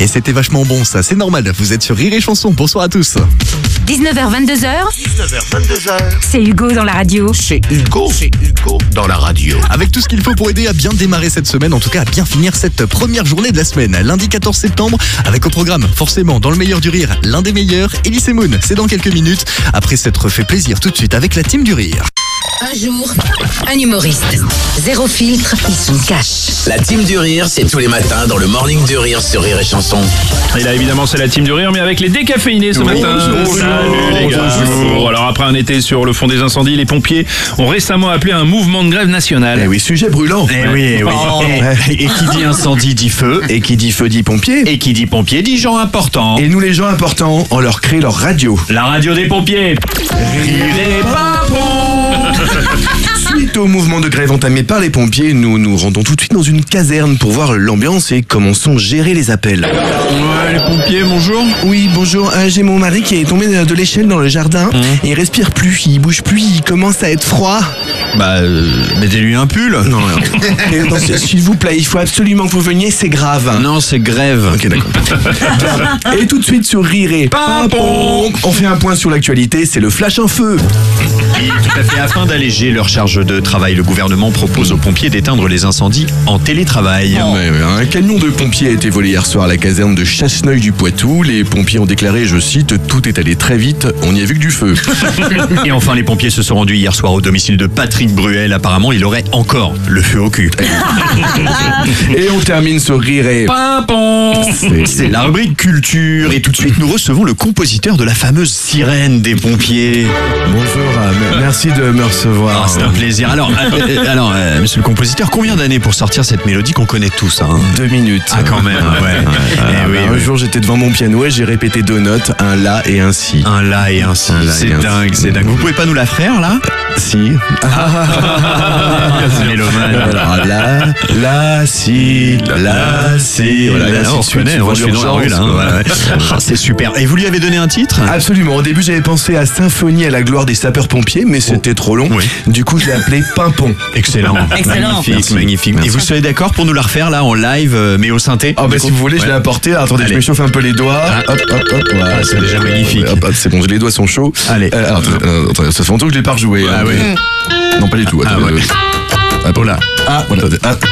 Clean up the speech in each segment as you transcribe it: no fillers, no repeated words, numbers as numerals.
Et c'était vachement bon ça, c'est normal, vous êtes sur Rire et Chanson, bonsoir à tous. 19h22h, C'est Hugo dans la radio. c'est Hugo dans la radio. Avec tout ce qu'il faut pour aider à bien démarrer cette semaine, en tout cas à bien finir cette première journée de la semaine. Lundi 14 septembre, avec au programme, forcément, dans le meilleur du rire, l'un des meilleurs, Elise Moon. C'est dans quelques minutes, après s'être fait plaisir tout de suite avec la team du rire. Un jour, un humoriste. Zéro filtre, il se cache. La team du rire, c'est tous les matins dans le Morning du rire sur Rire et Chanson. Et là évidemment c'est la team du rire mais avec les décaféinés ce matin. Salut les gars. Bonjour. Alors après un été sur le fond des incendies, les pompiers ont récemment appelé un mouvement de grève nationale. Eh oui, sujet brûlant. Eh oui, eh oui. Et qui dit incendie dit feu. Et qui dit feu dit pompier. Et qui dit pompier dit gens importants. Et nous, les gens importants, on leur crée leur radio. La radio des pompiers. Rire et Suite au mouvement de grève entamé par les pompiers, nous nous rendons tout de suite dans une caserne pour voir l'ambiance et commençons à gérer les appels. Ouais, les pompiers, bonjour. Oui, bonjour, j'ai mon mari qui est tombé de l'échelle dans le jardin et il respire plus, il bouge plus, il commence à être froid. Bah, mettez-lui un pull. Non, s'il vous plaît, il faut absolument que vous veniez, c'est grave. Non, c'est grève. Ok, d'accord. Et tout de suite sur Rire et Pimpon, on fait un point sur l'actualité, c'est le flash en feu. Oui, tout à fait. Afin d'alléger leur charge de travail, le gouvernement propose aux pompiers d'éteindre les incendies en télétravail. Ouais, un camion de pompiers a été volé hier soir à la caserne de Chasseneuil-du-Poitou. Les pompiers ont déclaré, je cite, « Tout est allé très vite, on n'y a vu que du feu ». Et enfin, les pompiers se sont rendus hier soir au domicile de Patrick Bruel. Apparemment, il aurait encore le feu au cul. Et on termine sur Rire et Pimpon. C'est la rubrique culture. Et tout de suite, nous recevons le compositeur de la fameuse sirène des pompiers. Bonjour, merci de me recevoir. Ah, c'est un plaisir. Alors, monsieur le compositeur, combien d'années pour sortir cette mélodie qu'on connaît tous, hein? 2 minutes. Ah, quand même, ouais. Un jour, j'étais devant mon piano et j'ai répété 2 notes, un la et un si. Un la et un si. C'est dingue, c'est dingue. Vous pouvez pas nous la faire, là? Si. Mélomane. Alors la, si. Voilà, on se connaît, je suis dans la rue, là. Ouais. Ah, c'est super. Et vous lui avez donné un titre? Absolument. Au début, j'avais pensé à Symphonie à la gloire des sapeurs-pompiers, mais c'était trop long. Oui. Du coup, je l'ai appelé Pimpon. Excellent. Magnifique, Merci. magnifique. Merci. Et vous serez d'accord pour nous la refaire, là, en live, mais au synthé? Ah, bah, si vous voulez, je l'ai apporté. Alors, attendez, Allez. je m'échauffe un peu les doigts. Hop. Voilà, c'est déjà magnifique. Hop, c'est bon, les doigts sont chauds. Allez. Attendez, ça fait longtemps que je l'ai pas rejoué. Ah oui. Non, pas du tout. Ah ouais. Hop, là. Ah, voilà.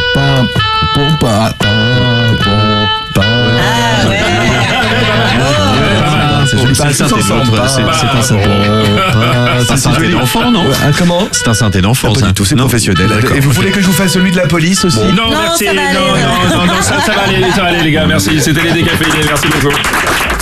C'est un synthé c'est un synthé d'enfant, non? Comment? C'est un synthé d'enfant, Pas ça. du tout, c'est Non. professionnel. D'accord. Et vous voulez que je vous fasse celui de la police aussi? Non, merci. ça va aller. Non, ça va aller les gars, merci. C'était les décaféinés, merci beaucoup.